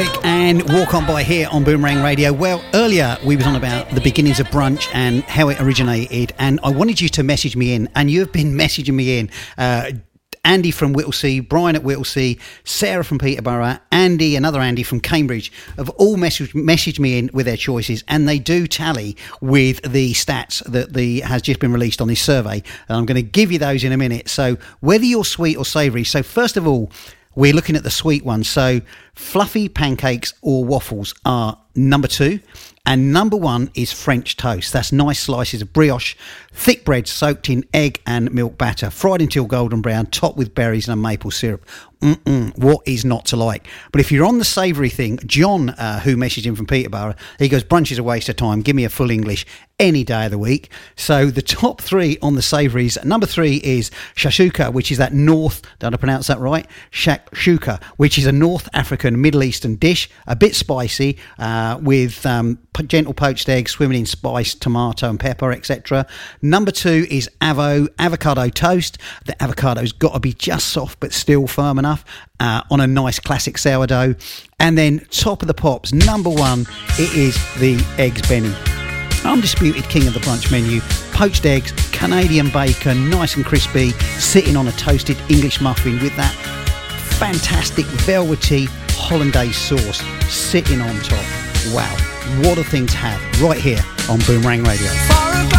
Derek and Walk On By here on Boomerang Radio. Well, earlier we was on about the beginnings of brunch and how it originated, and I wanted you to message me in, and you have been messaging me in. Andy from Whittlesea, Brian at Whittlesea, Sarah from Peterborough, Andy, another Andy from Cambridge, have all messaged me in with their choices, and they do tally with the stats that has just been released on this survey. And I'm going to give you those in a minute. So whether you're sweet or savoury. So first of all, we're looking at the sweet ones. So fluffy pancakes or waffles are number 2. And number 1 is French toast. That's nice slices of brioche, thick bread soaked in egg and milk batter, fried until golden brown, topped with berries and a maple syrup. What is not to like? But if you're on the savoury thing, John, who messaged in from Peterborough, he goes, brunch is a waste of time. Give me a full English any day of the week. So the top 3 on the savouries, number 3 is shakshuka, which is that did I pronounce that right? Shakshuka, which is a North African Middle Eastern dish, a bit spicy, with gentle poached eggs swimming in spice, tomato and pepper, etc. Number 2 is avocado toast. The avocado's got to be just soft but still firm enough on a nice classic sourdough. And then top of the pops, number 1, it is the Eggs Benny. Undisputed king of the brunch menu. Poached eggs, Canadian bacon, nice and crispy, sitting on a toasted English muffin with that fantastic velvety hollandaise sauce sitting on top. Wow, what a thing to have right here on Boomerang Radio.